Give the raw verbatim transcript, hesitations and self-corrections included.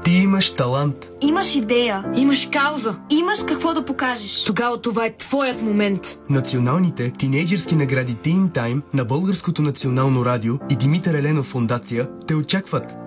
Ти имаш талант. Имаш идея. Имаш кауза. Имаш какво да покажеш. Тогава това е твоят момент. Националните тинейджърски награди Teen Time на Българското национално радио и Димитър Еленов фондация те очакват.